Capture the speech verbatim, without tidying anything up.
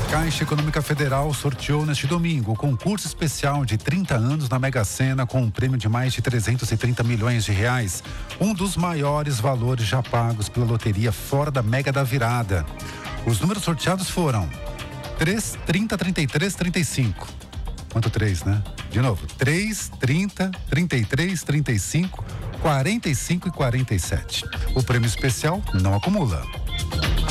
Caixa Econômica Federal sorteou neste domingo o concurso especial de trinta anos na Mega Sena com um prêmio de mais de trezentos e trinta milhões de reais, um dos maiores valores já pagos pela loteria fora da Mega da Virada. Os números sorteados foram três, trinta, trinta e três, trinta e cinco. Quanto três, né? De novo, três, trinta, trinta e três, trinta e cinco, quarenta e cinco e quarenta e sete. O prêmio especial não acumula.